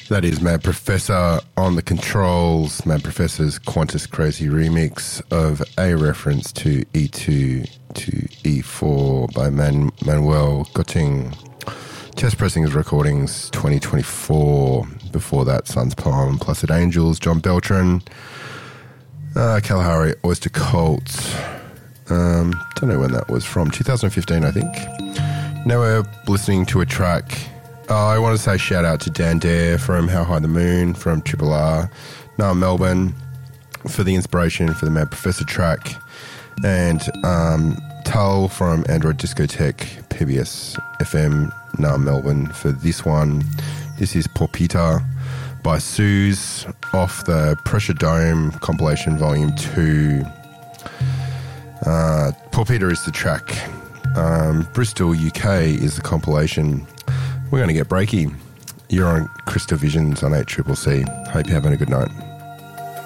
That is Mad Professor on the controls. Mad Professor's Qantas Crazy remix of a reference to E2 to E4 by Manuel Gotting. Chest Pressings Recordings 2024. Before that, Sun's Poem, Placid Angels, John Beltran, Kalahari, Oyster Cult. Don't know when that was from. 2015, I think. Now we're listening to a track. I want to say shout out to Dan Dare from How High the Moon, from Triple R, now Melbourne, for the inspiration for the Mad Professor track, and Tull from Android Discotheque, PBS FM, now Melbourne, for this one. This is Porpita by Suze off the Pressure Dome compilation volume 2. Porpita is the track. Bristol, UK is the compilation. We're going to get breaky. You're on Crystal Visions on 8CCC. Hope you're having a good night.